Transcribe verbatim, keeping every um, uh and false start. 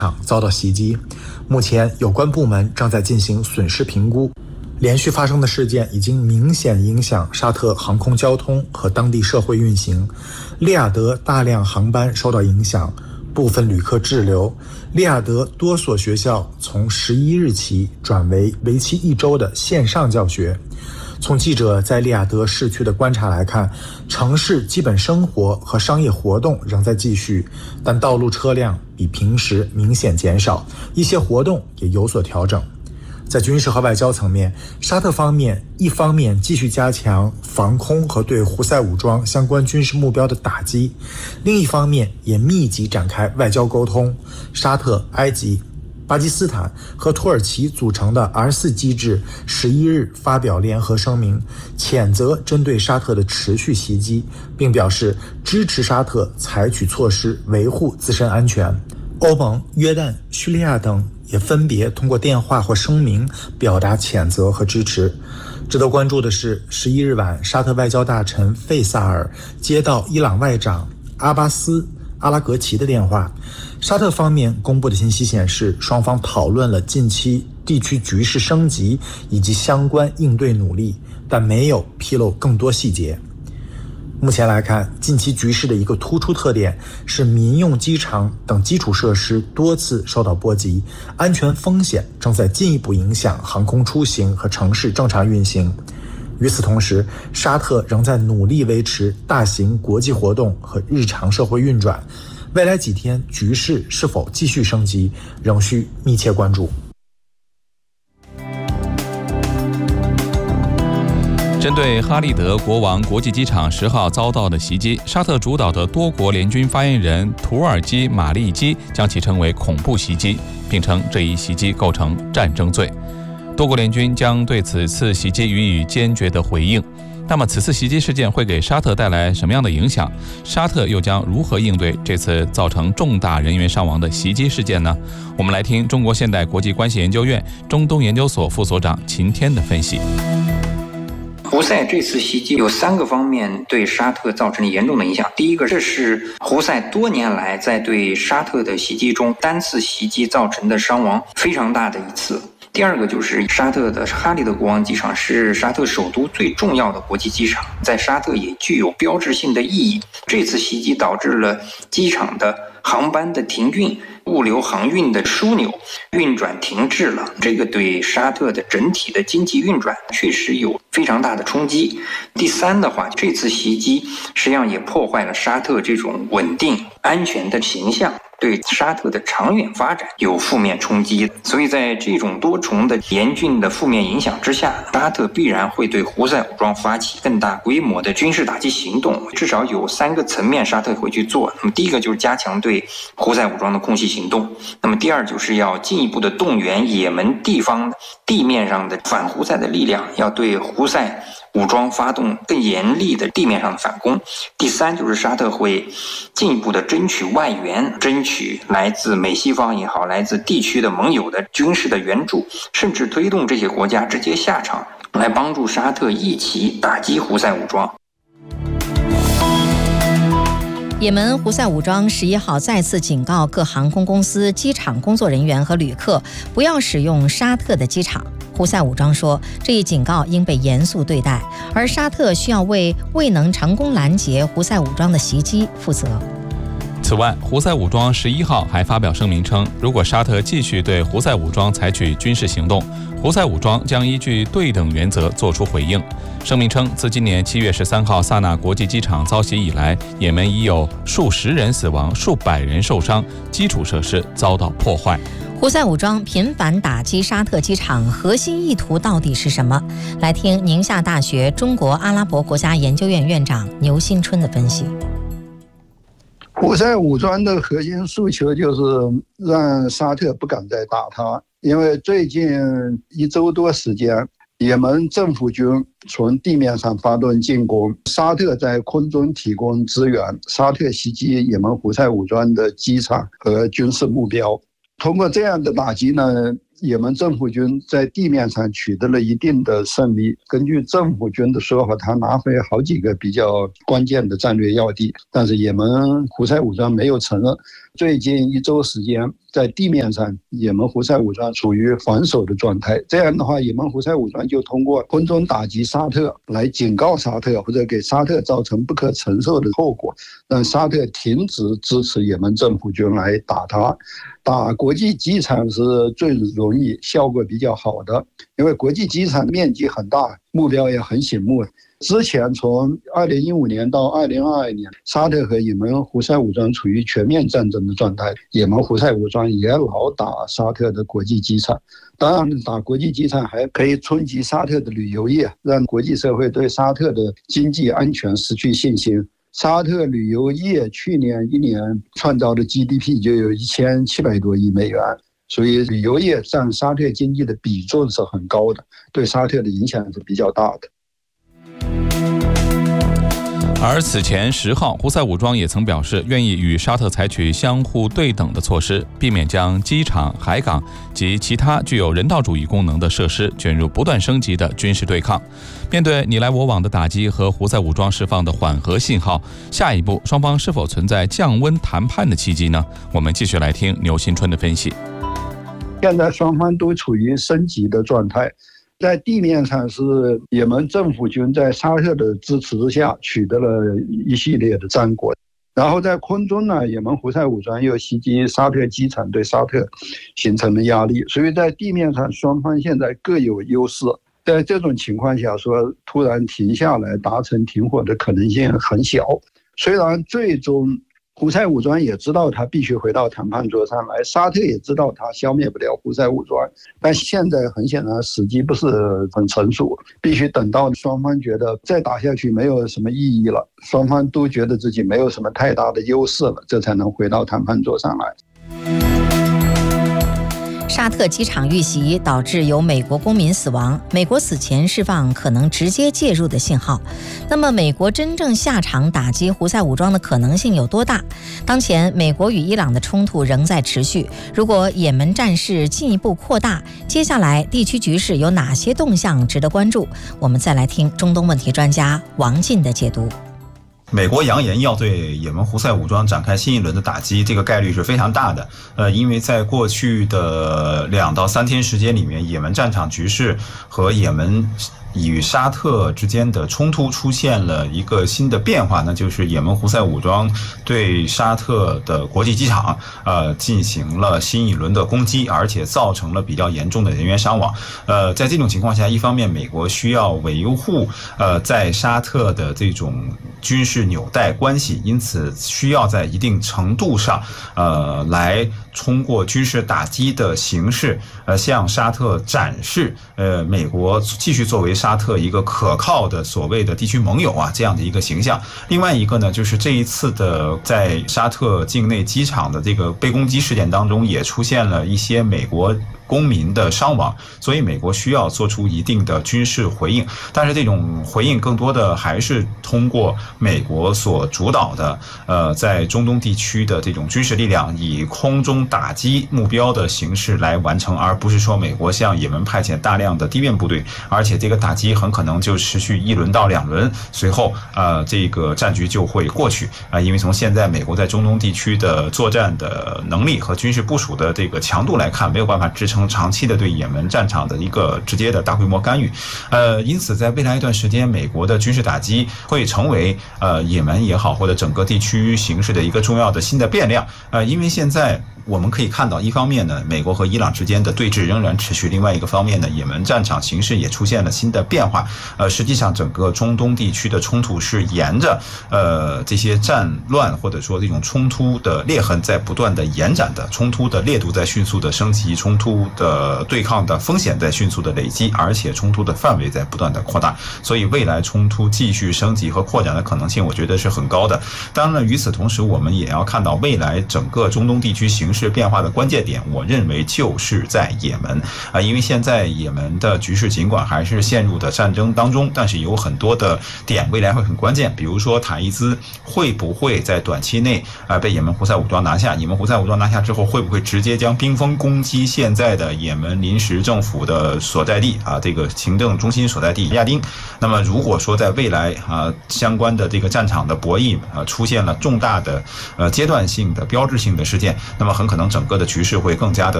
场遭到袭击，目前有关部门正在进行损失评估。连续发生的事件已经明显影响沙特航空交通和当地社会运行，利雅得大量航班受到影响，部分旅客滞留。利雅得多所学校从十一日起转为为期一周的线上教学。从记者在利雅得市区的观察来看，城市基本生活和商业活动仍在继续，但道路车辆比平时明显减少，一些活动也有所调整。在军事和外交层面，沙特方面一方面继续加强防空和对胡塞武装相关军事目标的打击，另一方面也密集展开外交沟通。沙特、埃及、巴基斯坦和土耳其组成的 R 四 机制十一日发表联合声明，谴责针对沙特的持续袭击，并表示支持沙特采取措施维护自身安全。欧盟、约旦、叙利亚等也分别通过电话或声明表达谴责和支持。值得关注的是，十一日晚，沙特外交大臣费萨尔接到伊朗外长阿巴斯·阿拉格齐的电话。沙特方面公布的信息显示，双方讨论了近期地区局势升级以及相关应对努力，但没有披露更多细节。目前来看，近期局势的一个突出特点是民用机场等基础设施多次受到波及，安全风险正在进一步影响航空出行和城市正常运行。与此同时，沙特仍在努力维持大型国际活动和日常社会运转。未来几天局势是否继续升级，仍需密切关注。 针对哈利德国王国际机场十号遭到的袭击，沙特主导的多国联军发言人土耳其马利基将其称为恐怖袭击，并称这一袭击构成战争罪。多国联军将对此次袭击予以坚决的回应。那么此次袭击事件会给沙特带来什么样的影响？沙特又将如何应对这次造成重大人员伤亡的袭击事件呢？我们来听中国现代国际关系研究院中东研究所副所长秦天的分析。 胡塞这次袭击有三个方面对沙特造成了严重的影响。第一个，这是胡塞多年来在对沙特的袭击中单次袭击造成的伤亡非常大的一次。第二个就是沙特的哈利德国王机场是沙特首都最重要的国际机场，在沙特也具有标志性的意义。这次袭击导致了机场的航班的停运，物流航运的枢纽运转停滞了，这个对沙特的整体的经济运转确实有非常大的冲击。第三的话，这次袭击实际上也破坏了沙特这种稳定安全的形象，对沙特的长远发展有负面冲击。所以在这种多重的严峻的负面影响之下，沙特必然会对胡塞武装发起更大规模的军事打击行动，至少有三个层面沙特会去做。那么第一个就是加强对胡塞武装的空袭行动，那么第二就是要进一步的动员也门地方地面上的反胡塞的力量，要对胡塞武装发动更严厉的地面上的反攻。第三就是沙特会进一步的争取外援，争取来自美西方也好，来自地区的盟友的军事的援助，甚至推动这些国家直接下场来帮助沙特一起打击胡塞武装。 也门胡塞武装十一号再次警告各航空公司、机场工作人员和旅客不要使用沙特的机场。胡塞武装说，这一警告应被严肃对待，而沙特需要为未能成功拦截胡塞武装的袭击负责。 此外，胡塞武装十一号还发表声明称，如果沙特继续对胡塞武装采取军事行动，胡塞武装将依据对等原则作出回应。声明称，自今年七月十三号萨那国际机场遭袭以来，也门已有数十人死亡，数百人受伤，基础设施遭到破坏。 胡塞武装频繁打击沙特机场，核心意图到底是什么？来听宁夏大学中国阿拉伯国家研究院院长牛新春的分析。 胡塞武装的核心诉求就是让沙特不敢再打他，因为最近一周多时间，也门政府军从地面上发动进攻，沙特在空中提供支援，沙特袭击也门胡塞武装的机场和军事目标。通过这样的打击呢， 也门政府军在地面上取得了一定的胜利。根据政府军的说法，他拿回好几个比较关键的战略要地，但是也门胡塞武装没有承认。最近一周时间，在地面上，也门胡塞武装处于防守的状态。这样的话，也门胡塞武装就通过空中打击沙特来警告沙特，或者给沙特造成不可承受的后果，让沙特停止支持也门政府军来打他。打国际机场是最容易、效果比较好的，因为国际机场面积很大，目标也很醒目。之前从二零一五年到二零二二年，沙特和也门胡塞武装处于全面战争的状态，也门胡塞武装也老打沙特的国际机场。当然，打国际机场还可以冲击沙特的旅游业，让国际社会对沙特的经济安全失去信心。沙特旅游业去年一年创造的 G D P 就有一千七百多亿美元，所以旅游业占沙特经济的比重是很高的，对沙特的影响是比较大的。 而此前十号，胡塞武装也曾表示愿意与沙特采取相互对等的措施，避免将机场、海港及其他具有人道主义功能的设施卷入不断升级的军事对抗。面对你来我往的打击和胡塞武装释放的缓和信号，下一步双方是否存在降温谈判的契机呢？我们继续来听牛新春的分析。 现在双方都处于升级的状态。在地面上是也门政府军在沙特的支持之下取得了一系列的战果，然后在空中呢，也门胡塞武装又袭击沙特机场，对沙特形成了压力，所以在地面上双方现在各有优势。在这种情况下说突然停下来达成停火的可能性很小，虽然最终胡塞武装也知道他必须回到谈判桌上来，沙特也知道他消灭不了胡塞武装，但现在很显然时机不是很成熟，必须等到双方觉得再打下去没有什么意义了，双方都觉得自己没有什么太大的优势了，这才能回到谈判桌上来。 沙特机场遇袭导致有美国公民死亡，美国此前释放可能直接介入的信号。那么美国真正下场打击胡塞武装的可能性有多大？当前美国与伊朗的冲突仍在持续，如果也门战事进一步扩大，接下来地区局势有哪些动向值得关注？我们再来听中东问题专家王进的解读。 美国扬言要对也门胡塞武装展开新一轮的打击，这个概率是非常大的。呃，因为在过去的两到三天时间里面，也门战场局势和也门与沙特之间的冲突出现了一个新的变化，那就是也门胡塞武装对沙特的国际机场呃进行了新一轮的攻击，而且造成了比较严重的人员伤亡。呃，在这种情况下，一方面美国需要维护呃在沙特的这种军事纽带关系，因此需要在一定程度上呃来通过军事打击的形式呃向沙特展示呃美国继续作为沙特一个可靠的所谓的地区盟友啊，这样的一个形象。另外一个呢，就是这一次的在沙特境内机场的这个被攻击事件当中，也出现了一些美国公民的伤亡，所以美国需要做出一定的军事回应。但是这种回应更多的还是通过美国所主导的呃在中东地区的这种军事力量，以空中打击目标的形式来完成，而不是说美国向也门派遣大量的地面部队，而且这个打击很可能就持续一轮到两轮，随后呃这个战局就会过去啊、呃。因为从现在美国在中东地区的作战的能力和军事部署的这个强度来看，没有办法支撑长期的对也门战场的一个直接的大规模干预，呃，因此在未来一段时间，美国的军事打击会成为呃也门也好，或者整个地区形势的一个重要的新的变量，呃，因为现在我们可以看到，一方面呢，美国和伊朗之间的对峙仍然持续；另外一个方面呢，也门战场形势也出现了新的变化。呃，实际上整个中东地区的冲突是沿着呃这些战乱或者说这种冲突的裂痕在不断的延展的，冲突的烈度在迅速的升级，冲突的对抗的风险在迅速的累积，而且冲突的范围在不断的扩大。所以未来冲突继续升级和扩展的可能性，我觉得是很高的。当然了，与此同时，我们也要看到未来整个中东地区形形势变化的关键点，我认为就是在也门啊，因为现在也门的局势尽管还是陷入的战争当中，但是有很多的点未来会很关键，比如说塔伊兹会不会在短期内啊被也门胡塞武装拿下？也门胡塞武装拿下之后，会不会直接将兵锋攻击现在的也门临时政府的所在地啊，这个行政中心所在地亚丁？那么如果说在未来啊相关的这个战场的博弈啊出现了重大的呃阶段性的标志性的事件，那么很可能整个的局势会更加的